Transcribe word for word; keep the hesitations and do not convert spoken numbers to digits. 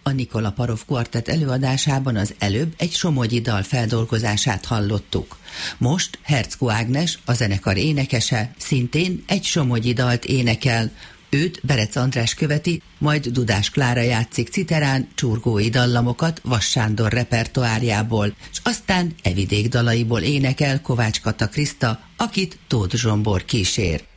A Nikola Parov Kvartett előadásában az előbb egy somogyi dal feldolgozását hallottuk. Most Herczko Ágnes, a zenekar énekese, szintén egy somogyi dalt énekel. Őt Berec András követi, majd Dudás Klára játszik citerán csurgói dallamokat Vass Sándor repertoárjából, és aztán evidék dalaiból énekel Kovács Kata Kriszta, akit Tóth Zsombor kísér.